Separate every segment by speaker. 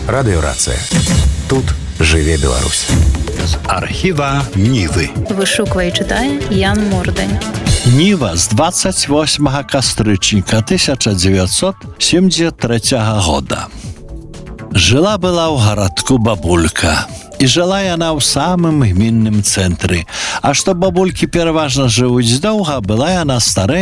Speaker 1: Радыёрацыя. Тут жыве Беларусь.
Speaker 2: З архіва Нівы.
Speaker 3: Вышуквае і чытае Ян Мордань.
Speaker 2: Ніва з 28 кастрычніка 1973 года. Жила-была ў гарадку бабулька. І жыла яна ў самым гмінным цэнтры. А што бабулькі пераважна жывуць доўга, была яна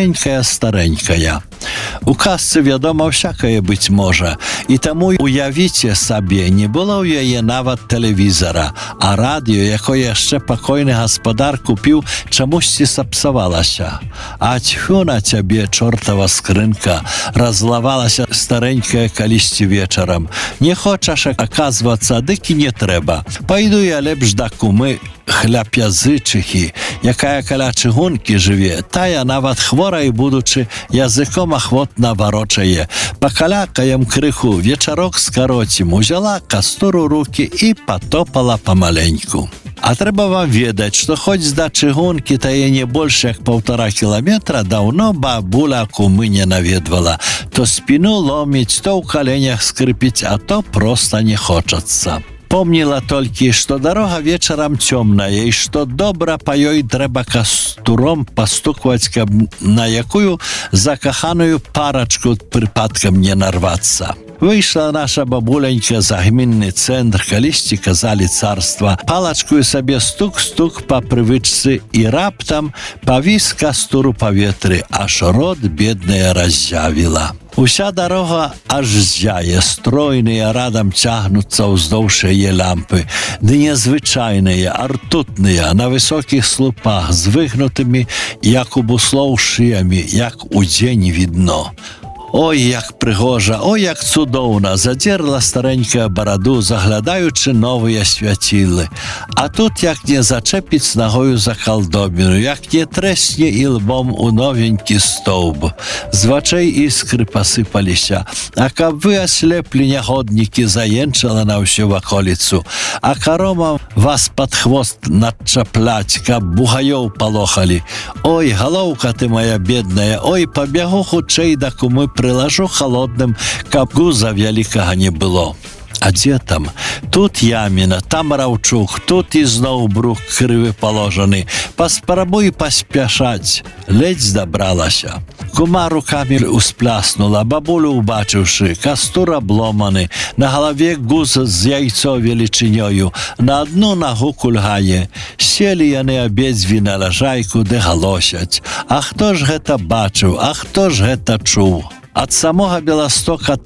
Speaker 2: старэнькая. У казцы, вядома, всякае быць можа. І таму уявіце сабе, не было ў яе нават тэлевізара, а радыё, якое яшчэ пакойны гаспадар купіў, чамусьці сапсавалася. А тьфу на цябе, чортава скрынка, разлавалася старэнькая калісьці вечарам. Не хочаш аказвацца, дык і не трэба. Пайду я лепш да кумы хляп'язычыхі, якая каля чыгункі жыве, тая нават хворай будучы языком ахвотна варочае. Пакалякаем крыху, вечарок скароцім, узяла кастуру рукі і патопала памаленьку. А трэба вам ведаць, што хоць да чыгункі тае не больш як 1,5 кіламетра, даўно бабуля кумы не наведвала. То спіну ломіць, то ў каленях скрыпіць, а то проста не хочацца. Помніла толькі, што дарога вечарам цёмная і што добра па ёй трэба кастуром пастукваць, каб на якую закаханую парачку прыпадкам не нарвацца. Выйшла наша бабуленька за гмінны цэнтр, калісьці казалі царства, палачкою сабе стук-стук па прывычцы і раптам павіс кастур у паветры, аж рот бедная раззявіла. Уся дарога аж зяе, стройныя радам цягнуцца ўздоўж яе лямпы, ды незвычайныя, артутныя, на высокіх слупах, з выгнутымі, як у буслоў шыямі, як удзень відно. Ой, як прыгожа, ой, як цудоўна, задзерла старэнькая бараду, заглядаючы новыя свяцілы. А тут як не зачэпіць нагою за калдобіну, як не трэсне ілбом у новенькі стоўб. З вачэй іскры пасыпаліся, а каб вы аслеплі нягоднікі, заенчала на ўсю ваколіцу, а карома вас пад хвост надчапляць, каб бугаёў палохалі. Ой, галоўка ты моя бедная, ой, пабягу хутчэй да кумы прылажу холодным, каб гуза вялікага не было. А дзе там? Тут яміна, там раўчук, тут ізноў брук крывы паложаны. Паспрабуй паспяшаць. Ледзь дабралася. Кума рукамі успляснула, бабулю убачыўшы, кастур абломаны, на галаве гуз з яйцо велічынёю, на адну нагу кульгае. Селі яны абедзві на ляжайку, ды галосяць. А хто ж гэта бачыў, а хто ж гэта чуў? Ад самога Беластока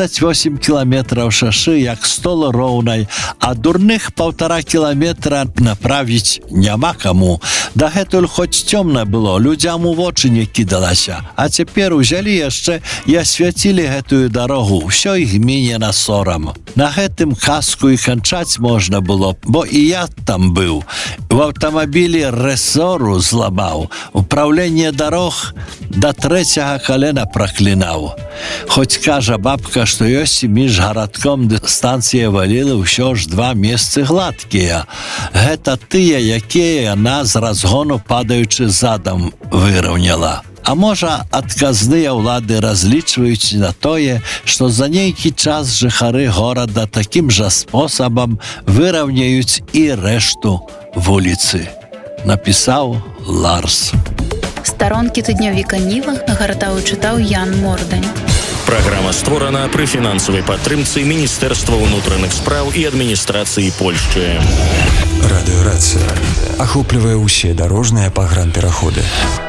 Speaker 2: 38 кіламетраў шашы, як стол роўнай, а дурных 1,5 кіламетра направіць няма каму. Дагэтуль хоць цёмна было, людзям у вочы не кідалася. А цяпер узялі яшчэ і асвяцілі гэтую дарогу, ўсё і гміне на сорам. На гэтым казку і канчаць можна было, бо і я там быў. У аўтамабілі рэсору зламаў, управленне дарог да 3 калена праклінаў. Хоць кажа бабка, што ёсць між гарадком ды станцыя валілы ўсё ж 2 месцы гладкія. Гэта тыя, якія яна з разгону падаючы задам выраўняла. А можа, адказныя ўлады разлічваюць на тое, што за нейкі час жыхары горада такім жа спосабам выраўняюць і рэшту вуліцы. Напісаў Ларс.
Speaker 3: Старонкі тыднёвіка Ніва гартаў і чытаў Ян Мордань.
Speaker 4: Праграма створана пры фінансавай падтрымцы Міністэрства ўнутраных спраў і адміністрацыі Польшчы.
Speaker 1: Радыёрацыя ахоплівае ўсе дарожныя пагранпераходы.